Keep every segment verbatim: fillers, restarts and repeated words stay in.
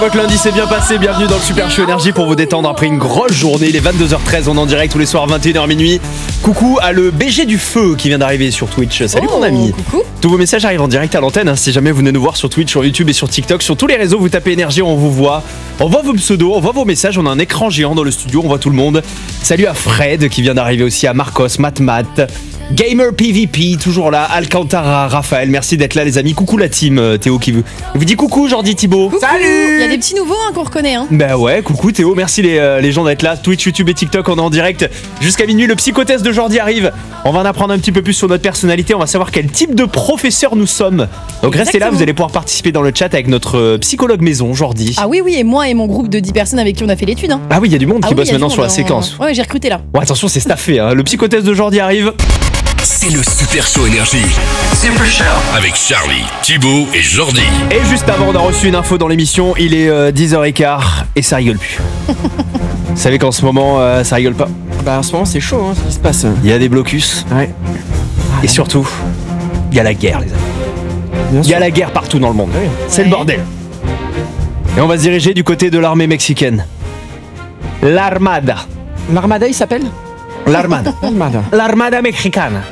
Votre lundi s'est bien passé, bienvenue dans le Super Show Énergie pour vous détendre après une grosse journée. Il est vingt-deux heures treize, on est en direct tous les soirs vingt et une heures minuit. Coucou à le B G du Feu qui vient d'arriver sur Twitch. Salut oh, mon ami. Coucou. Tous vos messages arrivent en direct à l'antenne, hein. Si jamais vous venez nous voir sur Twitch, sur YouTube et sur TikTok, sur tous les réseaux, vous tapez Énergie, on vous voit. On voit vos pseudos, on voit vos messages, on a un écran géant dans le studio, on voit tout le monde. Salut à Fred qui vient d'arriver aussi, à Marcos, Matmat, Gamer P V P, toujours là, Alcantara, Raphaël, merci d'être là les amis. Coucou la team, Théo qui vous, vous dit coucou Jordi Thibaut. Coucou. Salut. Il y a des petits nouveaux hein, qu'on reconnaît hein. Bah ouais, coucou Théo, merci les, euh, les gens d'être là. Twitch, YouTube et TikTok, on est en direct jusqu'à minuit. Le psychotest de Jordi arrive. On va en apprendre un petit peu plus sur notre personnalité. On va savoir quel type de professeur nous sommes. Donc restez là, vous allez pouvoir participer dans le chat avec notre euh, psychologue maison, Jordi. Ah oui, oui, et moi et mon groupe de dix personnes avec qui on a fait l'étude. Hein. Ah oui, il y a du monde ah qui oui, bosse maintenant sur la dans... séquence. Ouais, j'ai recruté là. Ouais, attention, c'est staffé. Hein. Le psychotest de Jordi arrive. C'est le Super Show Énergie. Super Show avec Charlie, Thibaut et Jordi. Et juste avant, on a reçu une info dans l'émission. Il est euh, dix heures quinze et ça rigole plus. Vous savez qu'en ce moment, euh, ça rigole pas. Bah en ce moment c'est chaud, hein, ce qui se passe. Il y a des blocus. Ouais. Et surtout, il y a la guerre, les amis. Bien Il y a la guerre partout dans le monde. Ouais. C'est Ouais. le bordel. Et on va se diriger du côté de l'armée mexicaine. L'Armada. L'Armada il s'appelle L'Armada. L'Armada. L'Armada mexicana.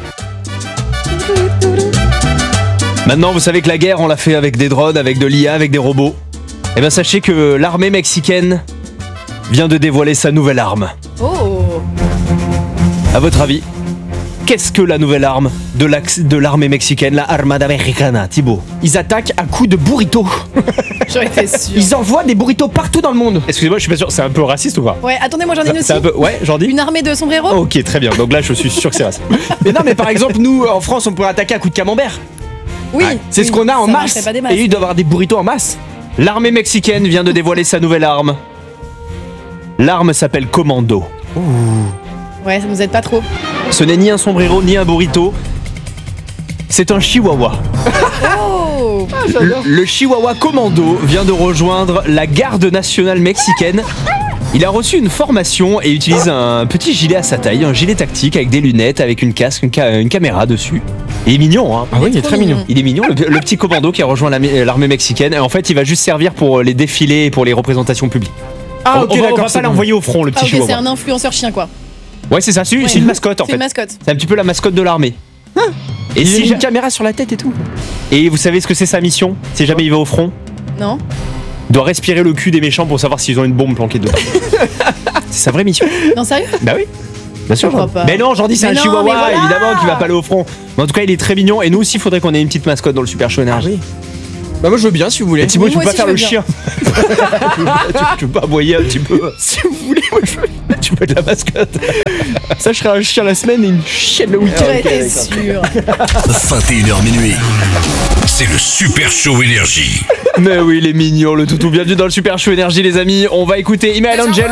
Maintenant, vous savez que la guerre, on l'a fait avec des drones, avec de l'I A, avec des robots. Et bien, sachez que l'armée mexicaine vient de dévoiler sa nouvelle arme. Oh. À votre avis, qu'est-ce que la nouvelle arme de, l'ax- de l'armée mexicaine, la Armada Mexicana, Thibaut? Ils attaquent à coups de burritos. J'aurais été sûr. Ils envoient des burritos partout dans le monde. Excusez-moi, je suis pas sûr, c'est un peu raciste ou pas? Ouais, attendez, moi j'en ai une aussi. C'est un peu... Ouais, Jordi? Une armée de sombreros. Oh, ok, très bien. Donc là, je suis sûr que c'est raciste. Mais non mais par exemple nous en France on pourrait attaquer à coups de camembert. Oui. C'est oui, ce qu'on a en ça masse. marcherait pas des masses. Et eux ils doivent avoir des burritos en masse. L'armée mexicaine vient de dévoiler sa nouvelle arme. L'arme s'appelle Commando. Ouais, ça nous aide pas trop. Ce n'est ni un sombrero ni un burrito. C'est un chihuahua. Oh. Le, le chihuahua Commando vient de rejoindre la garde nationale mexicaine. Il a reçu une formation et utilise un petit gilet à sa taille, un gilet tactique avec des lunettes, avec une casque, une, ca- une caméra dessus. Il est mignon, hein. Ah oui il est trop très mignon. mignon. Il est mignon, le, le petit Commando qui a rejoint la- l'armée mexicaine. Et en fait, il va juste servir pour les défilés et pour les représentations publiques. Ah on, ok on va, on d'accord. va c'est pas bon. l'envoyer au front, le petit Ah ok, c'est chihuahua. un influenceur chien quoi. Ouais, c'est ça, c'est, Ouais. c'est une mascotte en C'est fait. une mascotte. C'est un petit peu la mascotte de l'armée. Et, Il si a ja- une caméra sur la tête et tout. et vous savez ce que c'est sa mission? Si jamais il va au front, Non. il doit respirer le cul des méchants pour savoir s'ils ont une bombe planquée dedans. C'est sa vraie mission. Non, sérieux? Bah oui. Bien sûr. Je crois Jordi. pas. Mais non, Jordi, c'est Mais un non, chihuahua, mais voilà. évidemment, qui va pas aller au front. Mais en tout cas, il est très mignon. Et nous aussi, il faudrait qu'on ait une petite mascotte dans le Super Show Énergie. Bah moi je veux bien si vous voulez. Et Thibaut, Oui, tu peux moi pas aussi, faire je le veux bien. chien. tu, tu peux pas aboyer un petit peu. Si vous voulez moi je veux. Tu peux être la mascotte. Ça je serai un chien la semaine et une chienne le week-end. J'aurais ok, été d'accord. sûr. vingt et une heures minuit. C'est le Super Show Énergie. Mais oui, il est mignon, le toutou. Bienvenue dans le Super Show Énergie, les amis. On va écouter Email Angel.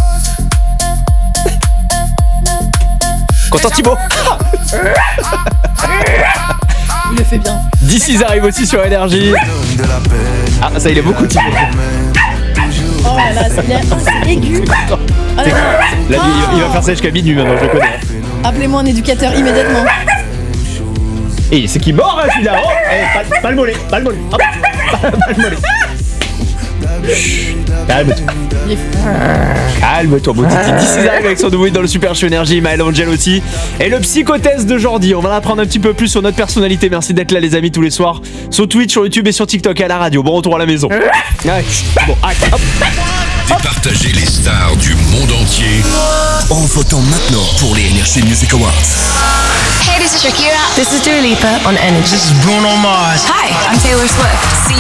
Content Thibaut. Il le fait bien. D six arrive aussi sur Énergie. Ah, ça, il est beaucoup Thibaut. Oh là là, c'est bien. Oh, c'est aigu. Oh là là. Là, il, il va faire ça jusqu'à minuit maintenant, je le connais. Appelez-moi un éducateur immédiatement. Et c'est qui mord, hein, celui-là. Oh, eh, pas, pas le mollet, pas le mollet. Hop, pas, pas le mollet. Chut, calme-toi. Il est fou. Calme-toi, mon titi. D six arrive avec son nouveau hit dans le Super Show Énergie, Maël Angel aussi. Et le psychotest de Jordi. On va en apprendre un petit peu plus sur notre personnalité. Merci d'être là, les amis, tous les soirs. Sur Twitch, sur YouTube et sur TikTok et à la radio. Bon retour à la maison. Ouais, bon, ah, hop. Départagez les stars du monde entier en votant maintenant pour les Energy Music Awards. Hey, this is Shakira. This is Dua Lipa on Energy. This is Bruno Mars. Hi, I'm Taylor Swift. See